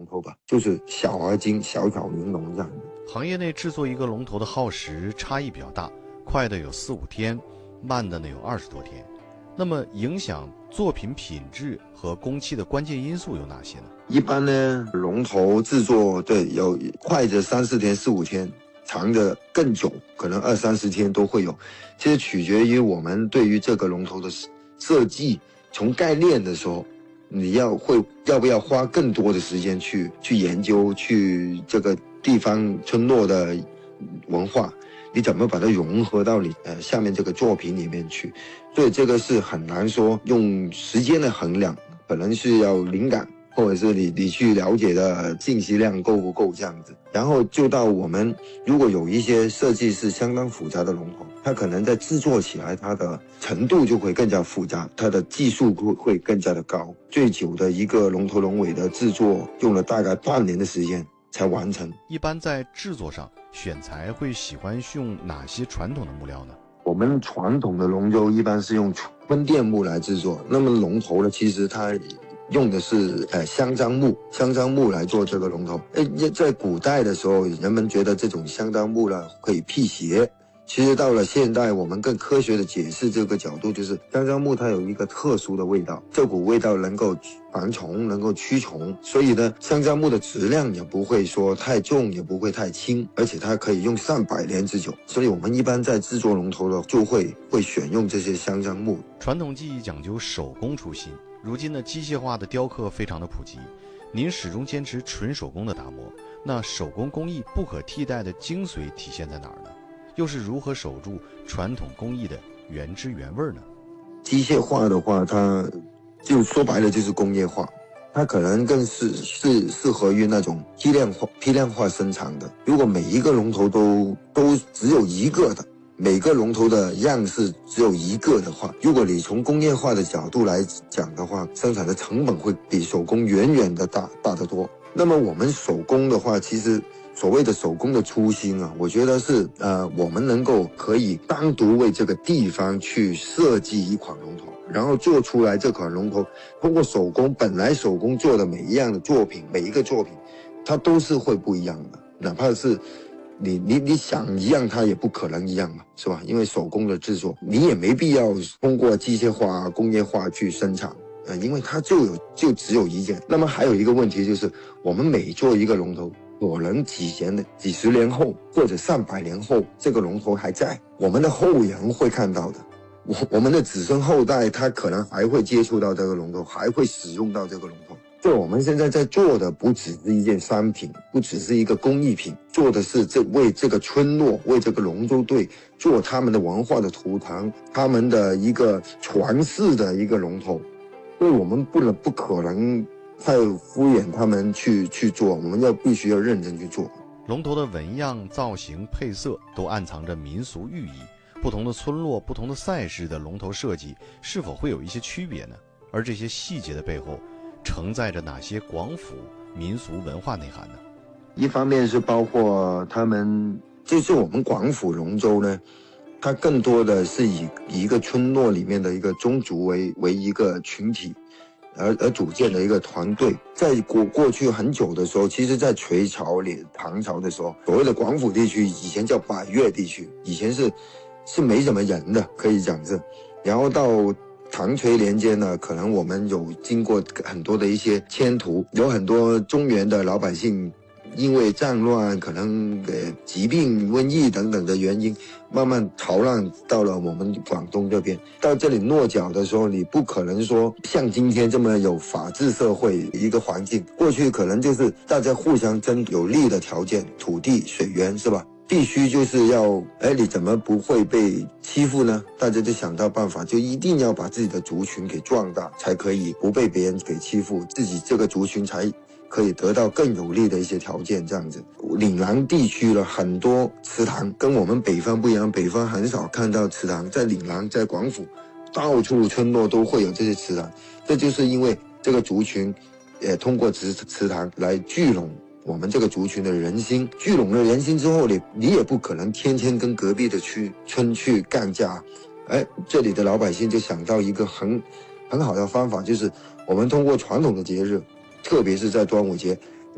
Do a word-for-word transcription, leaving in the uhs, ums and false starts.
头吧，就是小而精，小巧玲珑这样的。 行业内制作一个龙头的耗时差异比较大，快的有四五天，慢的呢有二十多天。那么影响作品品质和工期的关键因素有哪些呢？ 一般呢，龙头制作对有快的三四天、四五天，长的更久，可能二三十天都会有。其实取决于我们对于这个龙头的设计，从概念的时候，你要会要不要花更多的时间去去研究，去这个地方村落的文化。你怎么把它融合到你呃下面这个作品里面去？所以这个是很难说用时间的衡量，可能是要灵感，或者是你你去了解的信息量够不够这样子。然后就到我们如果有一些设计是相当复杂的龙头，它可能在制作起来它的程度就会更加复杂，它的技术会会更加的高。最久的一个龙头龙尾的制作用了大概半年的时间才完成。 一般在制作上选材会喜欢用哪些传统的木料呢？ 我们传统的龙舟一般是用分店木来制作，那么龙头呢，其实它用的是呃香樟木，香樟木来做这个龙头。哎，在古代的时候，人们觉得这种香樟木呢可以辟邪。其实到了现代，我们更科学的解释这个角度，就是香樟木它有一个特殊的味道，这股味道能够防虫，能够驱虫，所以呢，香樟木的质量也不会说太重，也不会太轻，而且它可以用上百年之久。所以我们一般在制作龙头的就会会选用这些香樟木。 传统技艺讲究手工出新，如今的机械化的雕刻非常的普及，您始终坚持纯手工的打磨，那手工工艺不可替代的精髓体现在哪儿呢？又是如何守住传统工艺的原汁原味呢？ 机械化的话，它就说白了就是工业化，它可能更是是适合于那种批量化批量化生产的。如果每一个龙头都都只有一个的，每个龙头的样式只有一个的话，如果你从工业化的角度来讲的话，生产的成本会比手工远远的大大得多。那么我们手工的话，其实所谓的手工的初心啊，我觉得是呃，我们能够可以单独为这个地方去设计一款龙头，然后做出来这款龙头，通过手工本来手工做的每一样的作品，每一个作品，它都是会不一样的，哪怕是你你你想一样，它也不可能一样嘛，是吧？因为手工的制作，你也没必要通过机械化、工业化去生产。呃，因为它就有就只有一件。那么还有一个问题就是，我们每做一个龙头，可能几年的几十年后或者上百年后，这个龙头还在，我们的后人会看到的。我我们的子孙后代，他可能还会接触到这个龙头，还会使用到这个龙头。所以我们现在在做的不只是一件商品，不只是一个工艺品，做的是这为这个村落，为这个龙舟队做他们的文化的图腾，他们的一个传世的一个龙头。所以我们不能不可能太敷衍他们去去做，我们要必须要认真去做。 龙头的纹样、造型、配色都暗藏着民俗寓意，不同的村落、不同的赛事的龙头设计是否会有一些区别呢？而这些细节的背后，承载着哪些广府民俗文化内涵呢？ 一方面是包括他们，就是我们广府龙舟呢，它更多的是以一个村落里面的一个宗族为为一个群体，而而组建的一个团队。在过过去很久的时候，其实在隋朝里、唐朝的时候，所谓的广府地区以前叫百越地区，以前是是没什么人的，可以讲是。然后到唐隋年间呢，可能我们有经过很多的一些迁徙，有很多中原的老百姓因为战乱，可能呃疾病、瘟疫等等的原因，慢慢逃难到了我们广东这边。到这里落脚的时候，你不可能说像今天这么有法治社会一个环境。过去可能就是大家互相争有利的条件，土地、水源，是吧？必须就是要，哎，你怎么不会被欺负呢？大家就想到办法，就一定要把自己的族群给壮大，才可以不被别人给欺负，自己这个族群才可以得到更有利的一些条件。这样子，岭南地区的很多祠堂跟我们北方不一样，北方很少看到祠堂，在岭南，在广府，到处村落都会有这些祠堂。这就是因为这个族群，也通过祠祠堂来聚拢我们这个族群的人心，聚拢了人心之后，你你也不可能天天跟隔壁的区村去干架。哎，这里的老百姓就想到一个很很好的方法，就是我们通过传统的节日，特别是在端午节，